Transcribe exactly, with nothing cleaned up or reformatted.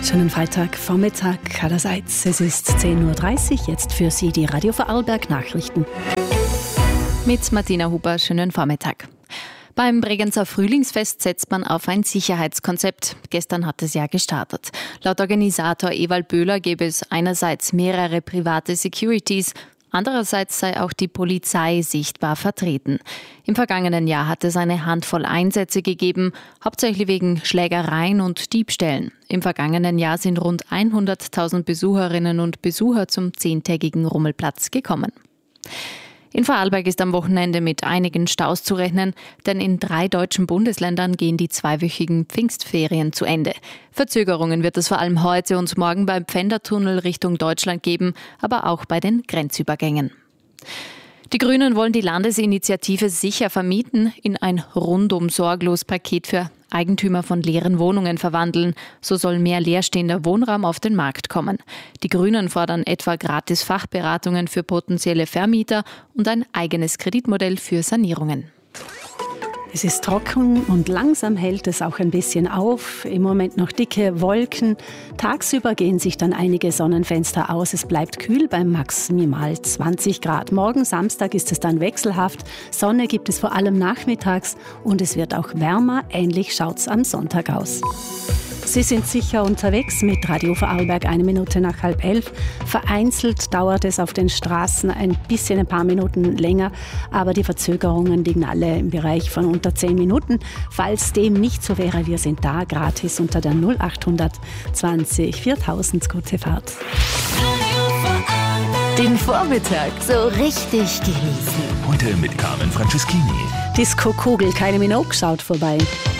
Schönen Freitagvormittag allerseits. Es ist zehn Uhr dreißig, jetzt für Sie die Radio Vorarlberg Nachrichten. Mit Martina Huber, schönen Vormittag. Beim Bregenzer Frühlingsfest setzt man auf ein Sicherheitskonzept. Gestern hat es ja gestartet. Laut Organisator Ewald Böhler gäbe es einerseits mehrere private Securities, andererseits sei auch die Polizei sichtbar vertreten. Im vergangenen Jahr hat es eine Handvoll Einsätze gegeben, hauptsächlich wegen Schlägereien und Diebstählen. Im vergangenen Jahr sind rund hunderttausend Besucherinnen und Besucher zum zehntägigen Rummelplatz gekommen. In Vorarlberg ist am Wochenende mit einigen Staus zu rechnen, denn in drei deutschen Bundesländern gehen die zweiwöchigen Pfingstferien zu Ende. Verzögerungen wird es vor allem heute und morgen beim Pfändertunnel Richtung Deutschland geben, aber auch bei den Grenzübergängen. Die Grünen wollen die Landesinitiative Sicher vermieten in ein Rundum-Sorglos-Paket für Eigentümer von leeren Wohnungen verwandeln. So soll mehr leerstehender Wohnraum auf den Markt kommen. Die Grünen fordern etwa gratis Fachberatungen für potenzielle Vermieter und ein eigenes Kreditmodell für Sanierungen. Es ist trocken und langsam hält es auch ein bisschen auf. Im Moment noch dicke Wolken. Tagsüber gehen sich dann einige Sonnenfenster aus. Es bleibt kühl bei maximal zwanzig Grad. Morgen Samstag ist es dann wechselhaft. Sonne gibt es vor allem nachmittags und es wird auch wärmer. Ähnlich schaut es am Sonntag aus. Sie sind sicher unterwegs mit Radio Vorarlberg eine Minute nach halb elf. Vereinzelt dauert es auf den Straßen ein bisschen, ein paar Minuten länger, aber die Verzögerungen liegen alle im Bereich von unter zehn Minuten. Falls dem nicht so wäre, wir sind da gratis unter der null acht zwanzig viertausend. Gute Fahrt. Den Vormittag so richtig genießen. Heute mit Carmen Franceschini. Disco Kugel, Kylie Minogue schaut vorbei.